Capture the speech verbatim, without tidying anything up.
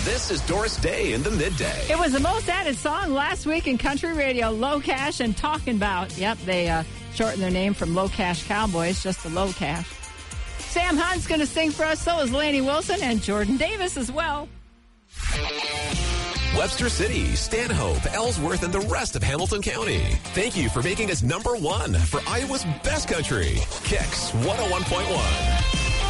This is Doris Day in the Midday. It was the most added song last week in country radio, Low Cash and Talking About. Yep, they uh, shortened their name from Low Cash Cowboys just to Low Cash. Sam Hunt's going to sing for us, so is Laney Wilson and Jordan Davis as well. Webster City, Stanhope, Ellsworth, and the rest of Hamilton County. Thank you for making us number one for Iowa's best country. Kicks one oh one point one.